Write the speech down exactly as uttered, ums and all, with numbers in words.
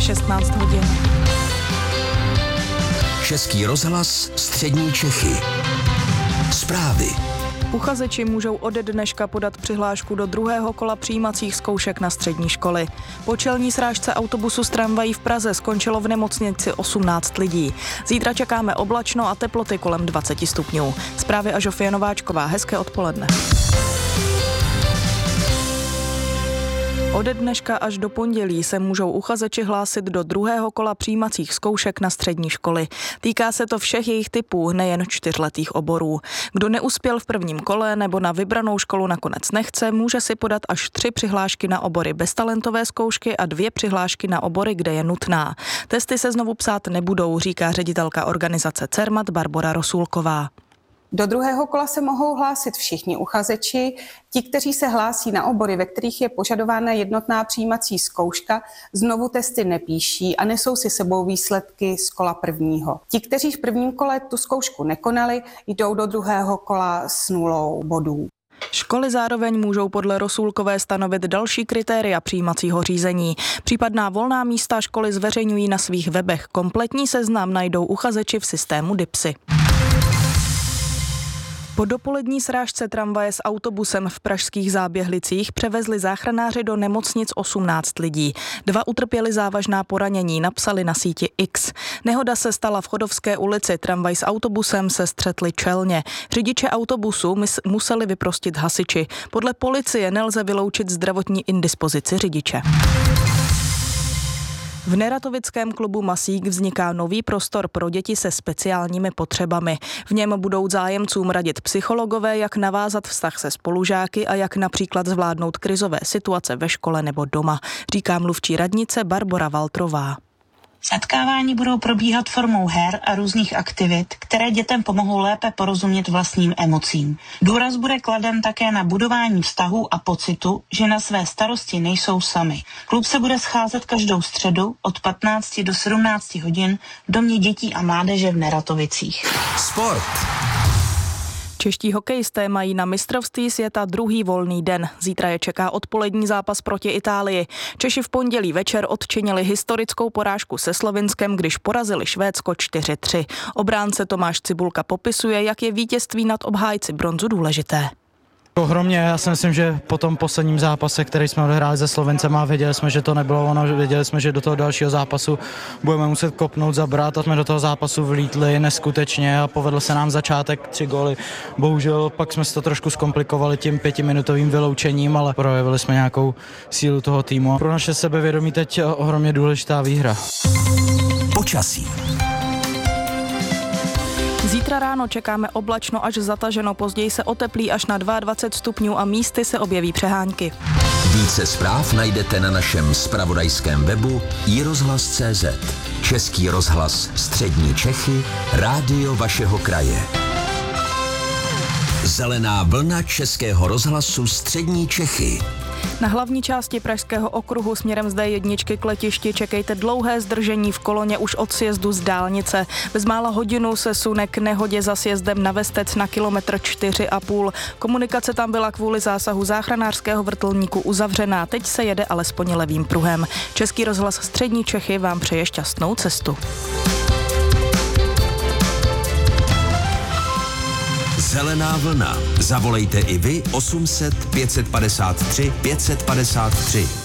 šestnáct hodin. Český rozhlas Střední Čechy. Zprávy. Uchazeči můžou ode dneška podat přihlášku do druhého kola přijímacích zkoušek na střední školy. Po čelní srážce autobusu s tramvají v Praze skončilo v nemocnici osmnáct lidí. Zítra čekáme oblačno a teploty kolem dvacet stupňů. Zprávy a Žofie Nováčková. Hezké odpoledne. Ode dneška až do pondělí se můžou uchazeči hlásit do druhého kola přijímacích zkoušek na střední školy. Týká se to všech jejich typů, nejen čtyřletých oborů. Kdo neuspěl v prvním kole nebo na vybranou školu nakonec nechce, může si podat až tři přihlášky na obory bez talentové zkoušky a dvě přihlášky na obory, kde je nutná. Testy se znovu psát nebudou, říká ředitelka organizace Cermat Barbora Rosulková. Do druhého kola se mohou hlásit všichni uchazeči. Ti, kteří se hlásí na obory, ve kterých je požadována jednotná přijímací zkouška, znovu testy nepíší a nesou si sebou výsledky z kola prvního. Ti, kteří v prvním kole tu zkoušku nekonali, jdou do druhého kola s nulou bodů. Školy zároveň můžou podle Rosulkové stanovit další kritéria přijímacího řízení. Případná volná místa školy zveřejňují na svých webech. Kompletní seznam najdou uchazeči v systému DIPSy. Po dopolední srážce tramvaje s autobusem v pražských Záběhlicích převezli záchranáři do nemocnic osmnáct lidí. Dva utrpěli závažná poranění, napsali na síti X. Nehoda se stala v Chodovské ulici, tramvaj s autobusem se střetli čelně. Řidiče autobusu museli vyprostit hasiči. Podle policie nelze vyloučit zdravotní indispozici řidiče. V neratovickém klubu Masík vzniká nový prostor pro děti se speciálními potřebami. V něm budou zájemcům radit psychologové, jak navázat vztah se spolužáky a jak například zvládnout krizové situace ve škole nebo doma, říká mluvčí radnice Barbora Valtrová. Setkávání budou probíhat formou her a různých aktivit, které dětem pomohou lépe porozumět vlastním emocím. Důraz bude kladen také na budování vztahu a pocitu, že na své starosti nejsou sami. Klub se bude scházet každou středu od patnácti do sedmnácti hodin v domě dětí a mládeže v Neratovicích. Sport. Čeští hokejisté mají na mistrovství světa druhý volný den. Zítra je čeká odpolední zápas proti Itálii. Češi v pondělí večer odčinili historickou porážku se Slovinskem, když porazili Švédsko čtyři tři. Obránce Tomáš Cibulka popisuje, jak je vítězství nad obhájci bronzu důležité. Ohromně, já si myslím, že po tom posledním zápase, který jsme odehráli se Slovencem, a věděli jsme, že to nebylo ono, věděli jsme, že do toho dalšího zápasu budeme muset kopnout, zabrat, a jsme do toho zápasu vlítli neskutečně a povedl se nám začátek, tři góly. Bohužel pak jsme si to trošku zkomplikovali tím pětiminutovým vyloučením, ale projevili jsme nějakou sílu toho týmu. Pro naše sebevědomí teď ohromně důležitá výhra. Počasí. Zítra ráno čekáme oblačno až zataženo, později se oteplí až na dvacet dva stupňů a místy se objeví přehánky. Více zpráv najdete na našem zpravodajském webu i rozhlas tečka cé zet. Český rozhlas Střední Čechy, rádio vašeho kraje. Zelená vlna Českého rozhlasu Střední Čechy. Na hlavní části Pražského okruhu směrem z dé jedna k letišti čekejte dlouhé zdržení v koloně už od sjezdu z dálnice. Bezmála hodinu se sune k nehodě za sjezdem na Vestec na kilometr čtyři a půl. Komunikace tam byla kvůli zásahu záchranářského vrtulníku uzavřená, teď se jede alespoň levým pruhem. Český rozhlas Střední Čechy vám přeje šťastnou cestu. Zelená vlna. Zavolejte i vy osm set pět set padesát tři pět set padesát tři.